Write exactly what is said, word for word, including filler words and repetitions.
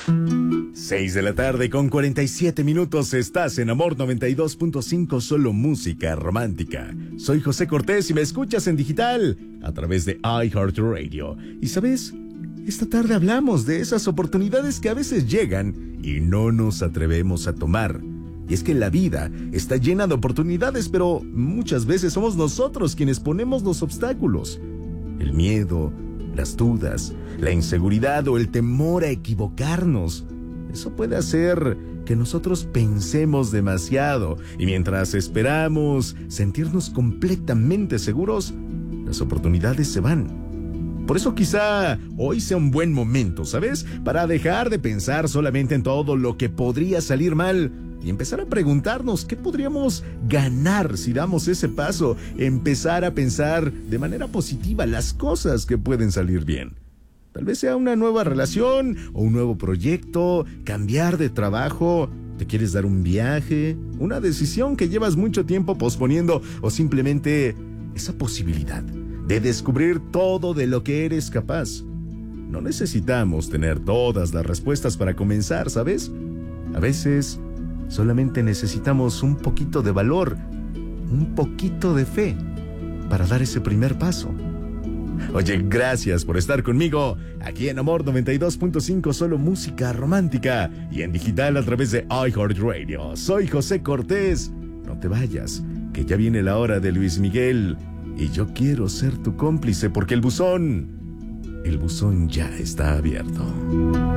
Seis de la tarde con cuarenta y siete minutos. Estás en Amor noventa y dos punto cinco, solo música romántica. Soy José Cortés y me escuchas en digital a través de iHeartRadio. Y ¿sabes? Esta tarde hablamos de esas oportunidades que a veces llegan y no nos atrevemos a tomar. Y es que la vida está llena de oportunidades, pero muchas veces somos nosotros quienes ponemos los obstáculos. El miedo, las dudas, la inseguridad o el temor a equivocarnos. Eso puede hacer que nosotros pensemos demasiado y mientras esperamos sentirnos completamente seguros, las oportunidades se van. Por eso quizá hoy sea un buen momento, ¿sabes? Para dejar de pensar solamente en todo lo que podría salir mal y empezar a preguntarnos qué podríamos ganar si damos ese paso. Empezar a pensar de manera positiva las cosas que pueden salir bien. Tal vez sea una nueva relación o un nuevo proyecto, cambiar de trabajo, te quieres dar un viaje, una decisión que llevas mucho tiempo posponiendo o simplemente esa posibilidad de descubrir todo de lo que eres capaz. No necesitamos tener todas las respuestas para comenzar, ¿sabes? A veces solamente necesitamos un poquito de valor, un poquito de fe para dar ese primer paso. Oye, gracias por estar conmigo aquí en Amor noventa y dos punto cinco, solo música romántica y en digital a través de iHeartRadio. Soy José Cortés. No te vayas, que ya viene la hora de Luis Miguel y yo quiero ser tu cómplice porque el buzón, el buzón ya está abierto.